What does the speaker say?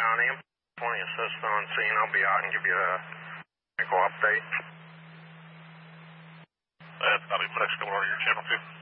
County. 20 assist on scene. I'll be out and give you a technical update. That's County Mexico, what are your channel 2?